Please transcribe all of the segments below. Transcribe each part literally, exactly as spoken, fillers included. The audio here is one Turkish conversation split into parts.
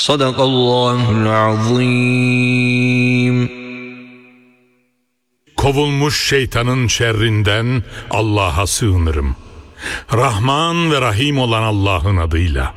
Sadakallahul azim. Kovulmuş şeytanın şerrinden Allah'a sığınırım. Rahman ve Rahim olan Allah'ın adıyla.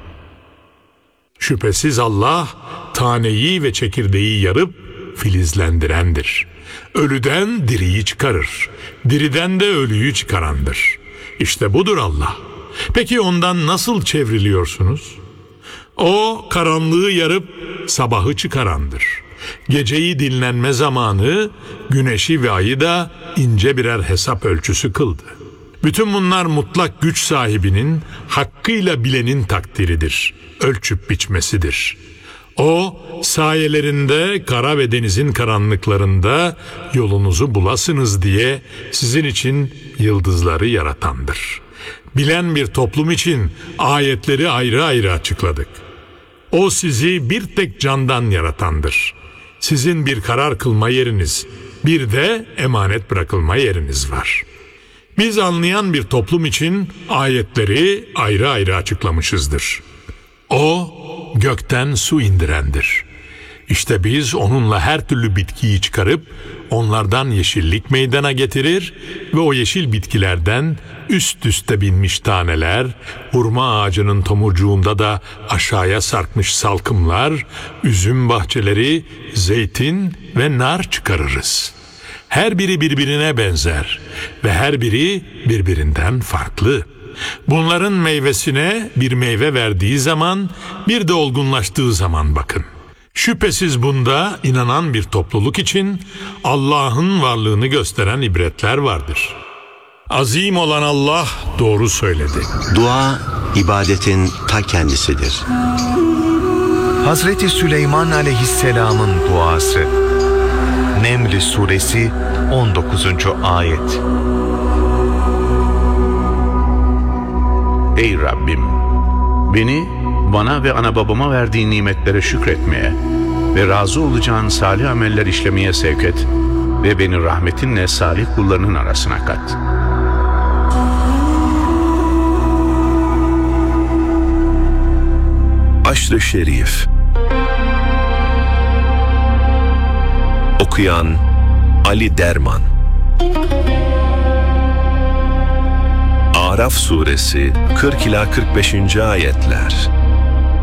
Şüphesiz Allah, taneyi ve çekirdeği yarıp filizlendirendir. Ölüden diriyi çıkarır, diriden de ölüyü çıkarandır. İşte budur Allah. Peki ondan nasıl çevriliyorsunuz? O, karanlığı yarıp sabahı çıkarandır. Geceyi dinlenme zamanı, güneşi ve ayı da ince birer hesap ölçüsü kıldı. Bütün bunlar mutlak güç sahibinin, hakkıyla bilenin takdiridir, ölçüp biçmesidir. O, sayelerinde kara ve denizin karanlıklarında yolunuzu bulasınız diye sizin için yıldızları yaratandır. Bilen bir toplum için ayetleri ayrı ayrı açıkladık. O sizi bir tek candan yaratandır. Sizin bir karar kılma yeriniz, bir de emanet bırakılma yeriniz var. Biz anlayan bir toplum için ayetleri ayrı ayrı açıklamışızdır. O, gökten su indirendir. İşte biz onunla her türlü bitkiyi çıkarıp onlardan yeşillik meydana getirir ve o yeşil bitkilerden üst üste binmiş taneler, hurma ağacının tomurcuğunda da aşağıya sarkmış salkımlar, üzüm bahçeleri, zeytin ve nar çıkarırız. Her biri birbirine benzer ve her biri birbirinden farklı. Bunların meyvesine bir meyve verdiği zaman, bir de olgunlaştığı zaman bakın. Şüphesiz bunda inanan bir topluluk için Allah'ın varlığını gösteren ibretler vardır. Azim olan Allah doğru söyledi. Dua, ibadetin ta kendisidir. Hazreti Süleyman Aleyhisselam'ın duası. Neml Suresi on dokuzuncu ayet. Ey Rabbim! Beni, bana ve ana babama verdiğin nimetlere şükretmeye ve razı olacağın salih ameller işlemeye sevk et ve beni rahmetinle salih kullarının arasına kat. Aşr-ı Şerif. Okuyan Ali Derman. Araf Suresi kırk ila kırk beşinci ayetler.